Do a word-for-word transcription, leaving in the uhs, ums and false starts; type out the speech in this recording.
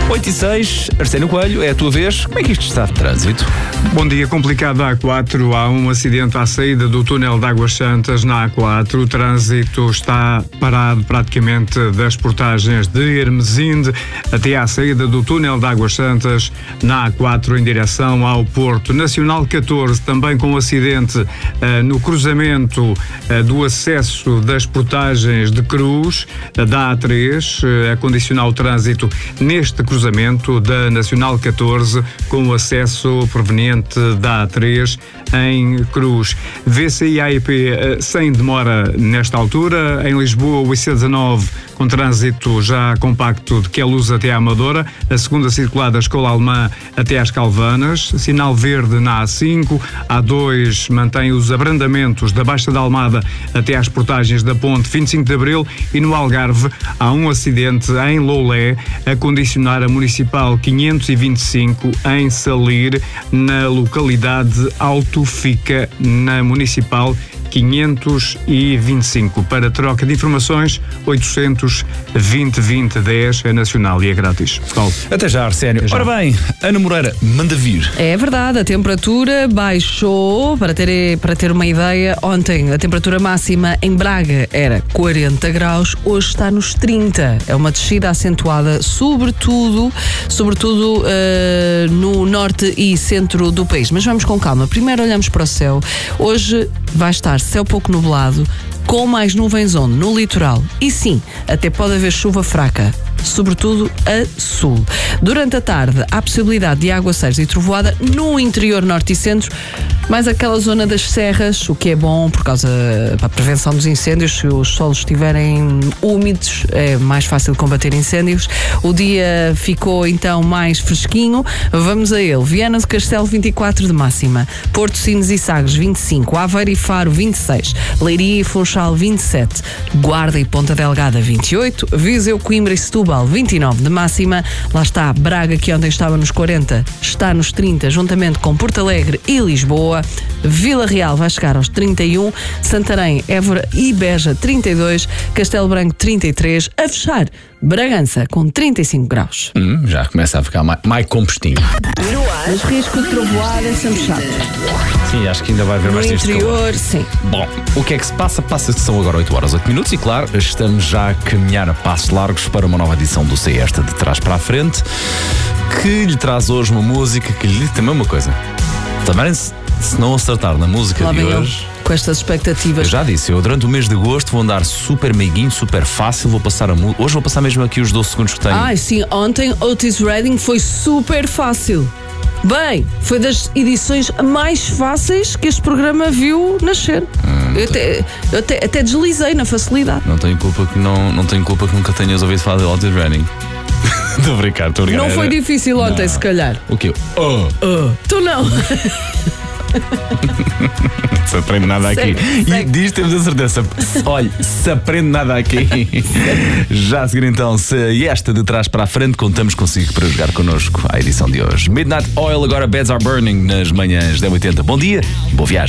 oito e seis, Arsénio Coelho, é a tua vez. Como é que isto está de trânsito? Bom dia, complicado a A quatro. Há um acidente à saída do túnel de Águas Santas na A quatro. O trânsito está parado praticamente das portagens de Hermesinde até à saída do túnel de Águas Santas na A quatro em direção ao Porto. Nacional catorze, também com um acidente uh, no cruzamento uh, do acesso das portagens de Cruz, uh, da A três, uh, a condicionar o trânsito neste cruzamento da Nacional catorze com o acesso proveniente da A três em Cruz. V C I A E P uh, sem demora nesta altura. Em Lisboa, o I C dezanove com trânsito já compacto de Queluz até a Amadora, a segunda circular da Escola Alemã até às Calvanas, sinal verde na A cinco, A dois mantém os abrandamentos da Baixa da Almada até às portagens da Ponte vinte e cinco de Abril e no Algarve há um acidente em Loulé a condicionar a Municipal quinhentos e vinte e cinco em Salir, na localidade Alto Fica, na Municipal quinhentos e vinte e cinco. Para troca de informações, oitocentos vinte vinte dez é nacional e é grátis. Paulo. Até já, Arsénio. Ora bem, Ana Moreira, manda vir. É verdade, a temperatura baixou, para ter, para ter uma ideia, ontem a temperatura máxima em Braga era quarenta graus, hoje está nos trinta. É uma descida acentuada, sobretudo, sobretudo uh, no norte e centro do país. Mas vamos com calma. Primeiro olhamos para o céu. Hoje vai estar céu pouco nublado, com mais nuvens onde? No litoral. E sim, até pode haver chuva fraca, sobretudo a sul. Durante a tarde, há possibilidade de aguaceiros e trovoada no interior norte e centro, mais aquela zona das serras, o que é bom por causa da prevenção dos incêndios. Se os solos estiverem úmidos, é mais fácil combater incêndios. O dia ficou então mais fresquinho. Vamos a ele. Viana do Castelo, vinte e quatro de máxima. Porto, Sines e Sagres, vinte e cinco. Aveiro e Faro, vinte e seis. Leiria e Funchal, vinte e sete. Guarda e Ponta Delgada, vinte e oito. Viseu, Coimbra e Setúbal, vinte e nove de máxima. Lá está Braga, que ontem estava nos quarenta, está nos trinta, juntamente com Porto Alegre e Lisboa. Vila Real vai chegar aos trinta e um. Santarém, Évora e Beja, trinta e dois. Castelo Branco, trinta e três. A fechar, Bragança, com trinta e cinco graus. Hum, já começa a ficar mais, mais compostinho. Mas risco de trovoada é sempre chato. Sim, acho que ainda vai haver No mais dias de calor. interior, sim. Bom, o que é que se passa? Passa-se, são agora oito horas, oito minutos e claro, estamos já a caminhar a passos largos para uma nova edição do C Esta de Trás para a Frente, que lhe traz hoje uma música que lhe diz também uma coisa. Também se, se não acertar na música Lá de vem hoje... eu, com estas expectativas. Eu já disse, eu durante o mês de agosto vou andar super meiguinho, super fácil, vou passar a música. Hoje vou passar mesmo aqui os doze segundos que tenho. Ai, sim, ontem Otis Redding foi super fácil. Bem, foi das edições mais fáceis que este programa viu nascer. Hum, eu até, eu até, até deslizei na facilidade. Não tenho culpa que não, não tenho culpa que nunca tenhas ouvido falar de Otis Redding. Estou a brincar, estou a brincar. Não foi difícil ontem, Não. se calhar. O quê? Oh! Uh, tu não. Não se aprende nada aqui. Segue, E segue. disto temos a certeza. Olha, se aprende nada aqui. Já a seguir então, se esta de trás para a frente, contamos consigo para jogar connosco à edição de hoje. Midnight Oil, agora Beds Are Burning nas manhãs da oitenta. Bom dia, boa viagem.